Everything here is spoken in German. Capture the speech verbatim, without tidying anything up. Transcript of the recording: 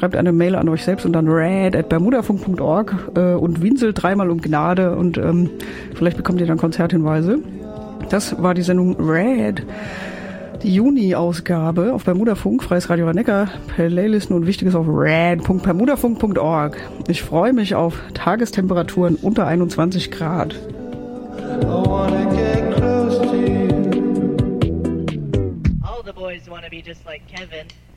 schreibt eine Mail an euch selbst und dann rad at bermudafunk punkt org äh, und winselt dreimal um Gnade und ähm, vielleicht bekommt ihr dann Konzerthinweise. Das war die Sendung Rad. Die Juni-Ausgabe auf Bermudafunk, Freies Radio Rhein-Neckar, Playlisten und Wichtiges auf rad punkt bermudafunk punkt org. Ich freue mich auf Tagestemperaturen unter einundzwanzig Grad. All the boys want to be just like Kevin.